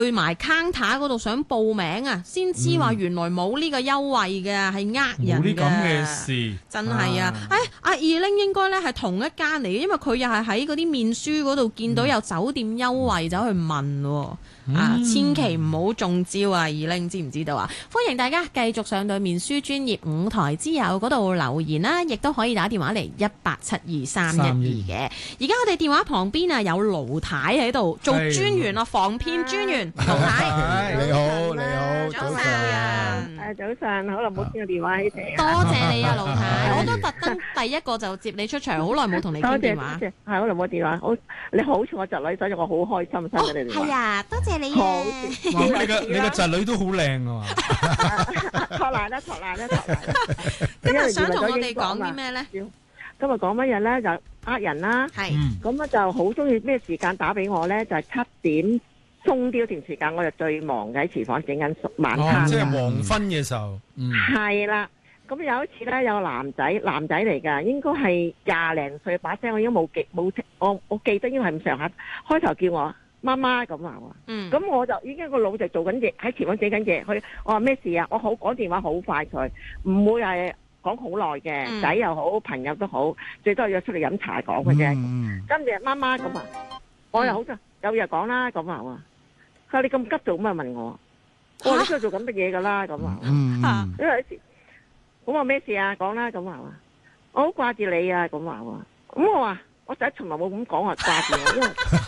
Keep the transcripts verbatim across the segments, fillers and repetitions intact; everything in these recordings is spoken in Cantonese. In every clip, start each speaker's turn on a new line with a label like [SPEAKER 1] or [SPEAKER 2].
[SPEAKER 1] 去埋 counter 嗰度想報名啊，先知話原來冇呢個優惠嘅，係呃人嘅。冇啲咁嘅事，真係啊！誒、啊，阿二玲應該咧係同一間嚟嘅，因為佢又係喺嗰啲面書嗰度見到有酒店優惠，走、嗯、去問喎。啊，千祈唔好中招啊！二玲知唔知道啊？歡迎大家繼續上到面書專頁五台之友嗰度留言啦，亦都可以打電話嚟一八七二三一二嘅。而家我哋電話旁邊啊有盧太喺度做專員啊，防騙專員盧太。
[SPEAKER 2] 你好，你好，
[SPEAKER 1] 早晨。
[SPEAKER 3] 誒，早晨，好耐冇見個電話喺度。
[SPEAKER 1] 多謝你啊，盧太，我都特登第一個就接你出場，好耐冇同你傾電話。
[SPEAKER 3] 係好耐冇電話，好你好似我侄女，所以我好開心收到你電話。
[SPEAKER 1] 係啊，多謝你
[SPEAKER 3] 啊。
[SPEAKER 2] 哇，你個你個侄女都好靚啊嘛。
[SPEAKER 3] 托賴啦，托賴啦，托賴啦。
[SPEAKER 1] 今日想同我哋講啲咩咧？
[SPEAKER 3] 今日講乜嘢咧？就呃人啦。係。咁咧就好中意咩時間打俾我咧？就係七點。鬆啲嗰段時間，我就最忙嘅喺廚房整緊晚餐。
[SPEAKER 2] 哦，即係黃昏嘅時候。嗯。係
[SPEAKER 3] 啦，咁有一次咧，有個男仔，男仔嚟㗎，應該係廿零歲，把聲我已經冇記冇我我記得應該係咁上下。開頭叫我媽媽咁話喎。嗯。咁我就已經個腦就做緊嘢，喺廚房整緊嘢。佢我話咩事啊？我好講電話好快脆，唔會係講好耐嘅。仔又好，朋友都好，最多約出嚟飲茶講嘅啫。嗯。跟住媽媽咁話，我又好就有嘢講啦咁話喎。佢話你咁急做咩問我？我話你出去做緊乜嘢噶啦咁啊？嗯，因為有時咁話咩事啊？講啦咁話，我好掛住你啊咁話喎。咁我話我仔從來冇咁講話掛住我，因為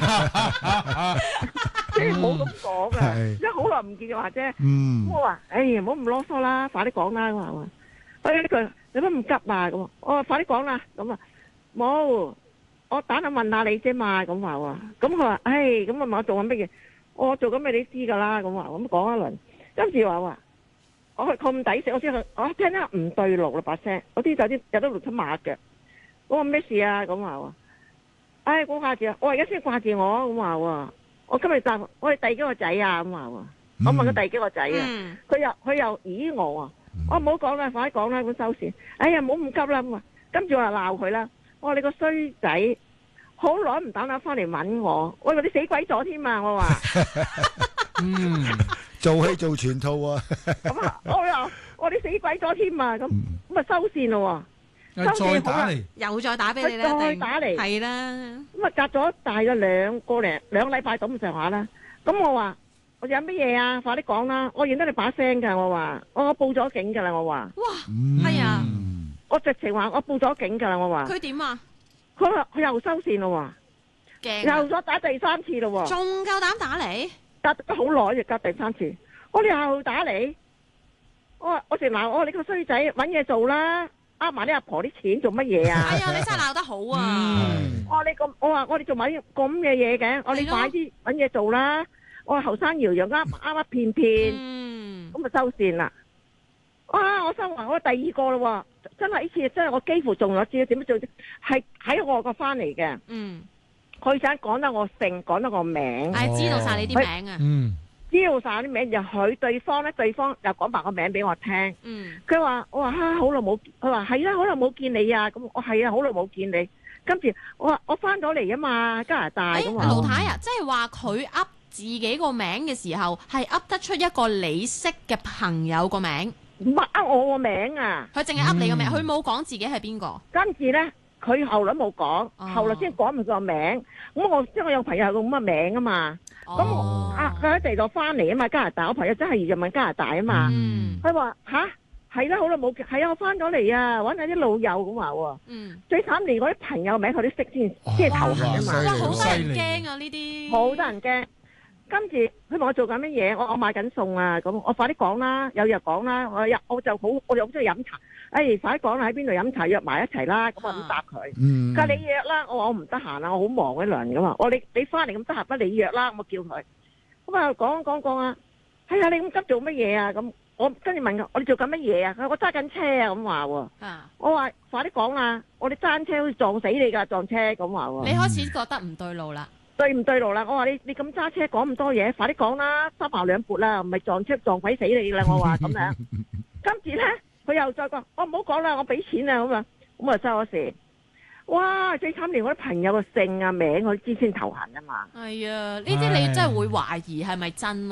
[SPEAKER 3] 即係冇咁講噶，因為好耐唔見嘅話啫。咁我話，哎呀，唔好咁囉嗦啦，快啲講啦咁話。哎呢句你乜咁急啊？咁我話快啲講啦。咁啊冇，我打下問下你啫嘛。咁話喎。咁佢話，哎，咁啊問我做緊乜嘢？我做緊咩你知噶啦，咁話咁講一輪，跟住話話我係咁抵死，我先去，我聽得唔對路啦把聲，我啲就啲有得六七碼嘅，我話咩事啊？咁話喎，唉，我掛住啊，我而家先掛住我，咁話喎，我今日答我係第幾個仔啊？咁話喎，我問佢第幾個仔啊？佢又佢又咦我啊，我唔好講啦，快啲講啦，咁收線。哎呀，唔好咁急啦，咁啊，跟住我就鬧佢啦，我話你個衰仔。好耐唔打電話翻嚟搵我，我以為你死鬼咗添啊！我話，
[SPEAKER 2] 嗯，做戲做全套啊！
[SPEAKER 3] 咁啊，我又我話你死鬼咗添啊！咁咁啊收線咯，
[SPEAKER 2] 收線好啦，
[SPEAKER 1] 又再打俾你啦，
[SPEAKER 3] 再打嚟，
[SPEAKER 1] 係啦。
[SPEAKER 3] 咁啊隔咗大約兩個零兩個禮拜咁上下啦。咁我話我有乜嘢啊？快啲講啦！我認得你把聲噶，我話我我報咗警噶啦，我話。
[SPEAKER 1] 哇，係啊！
[SPEAKER 3] 我直情話我報咗警噶啦，我話。
[SPEAKER 1] 佢點啊？
[SPEAKER 3] 佢佢又收線咯喎，又再打第三次咯喎，
[SPEAKER 1] 仲夠膽打嚟？
[SPEAKER 3] 隔咗好耐就隔第三次，我哋又打嚟，我話我成鬧我話你個衰仔搵嘢做啦，呃埋啲阿婆啲錢做乜嘢啊？
[SPEAKER 1] 哎呀，你真係鬧得好啊！
[SPEAKER 3] 我話你咁，我話我哋做埋咁嘅嘢嘅，我哋快啲搵嘢做啦！我話後生搖搖啱啱一片片，咁咪收線啦！哇！我收話我第二個咯喎。真係呢次真係我幾乎中咗招，點樣做啫？係喺外國翻嚟嘅。嗯，佢想講得我姓，講得我名。
[SPEAKER 1] 係、哦、知道晒你啲名啊。嗯，
[SPEAKER 3] 知道晒啲名，又佢對方咧，對方又講埋個名俾我聽。嗯，佢話我話哈好耐冇，佢話係啊，好耐冇見你啊。咁我係啊，好耐冇見你。跟住我話我翻咗嚟啊嘛，加拿大咁話。
[SPEAKER 1] 盧太啊，即係話佢噏自己個名嘅時候，係噏得出一個你識嘅朋友個名。
[SPEAKER 3] 唔係呃我個名啊！
[SPEAKER 1] 佢淨係噏你個名，佢冇講自己係邊個。
[SPEAKER 3] 跟住咧，佢後來冇講，哦、後來先講埋個名。咁我即係我有朋友係個咁嘅名啊嘛。咁、哦、啊，佢喺地度翻嚟啊嘛，加拿大。我朋友真係移民加拿大啊嘛。佢話吓係啦，好耐冇見，係啊，我翻咗嚟啊，搵下啲老友咁話喎。嗯。最慘連嗰啲朋友名佢都識先，即係頭痕啊嘛。
[SPEAKER 1] 哇，好得人驚啊！呢啲
[SPEAKER 3] 好得人驚。跟住佢問我做緊乜嘢，我我買緊餸啊，咁我快啲講啦，有嘢講啦，我又我就好，我又好中意飲茶，誒快啲講啦，喺邊度飲茶約埋一齊啦，咁我咁答佢。佢話你約啦，我話我唔得閒啊，我好忙嗰輪噶嘛，我話你你翻嚟咁得閒，不你約啦，我叫佢。咁啊講講講啊，哎呀你咁急做乜嘢啊？咁我跟住問佢，我哋做緊乜嘢啊？佢話我揸緊車啊，咁話喎。我話快啲講啦，我哋揸緊車好似撞死你噶，撞車咁話喎。
[SPEAKER 1] 你開始覺得唔對路啦。
[SPEAKER 3] 對唔對路啦？我話你你咁揸車講咁多嘢，快啲講啦，三矛兩撥啦，唔係撞車撞鬼死你啦！我話咁樣，跟住咧佢又再講，我唔好講啦，我俾錢啊咁啊，咁啊收咗線。 哇！最慘連我啲朋友嘅姓啊名我都知先頭痕啊嘛。
[SPEAKER 1] 係啊，呢啲你真係會懷疑係咪真？